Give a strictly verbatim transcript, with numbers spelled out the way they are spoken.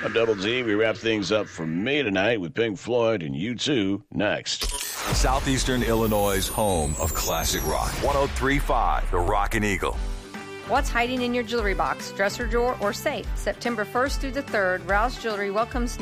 I'm Double Z. We wrap things up for me tonight with Pink Floyd and U two next. Southeastern Illinois' home of classic rock. one oh three point five, The Rockin' Eagle. What's hiding in your jewelry box, dresser drawer, or safe? September first through the third, Rouse Jewelry welcomes